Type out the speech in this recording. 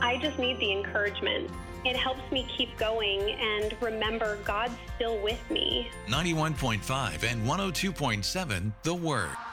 I just need the encouragement. It helps me keep going and remember God's still with me. 91.5 and 102.7 The Word.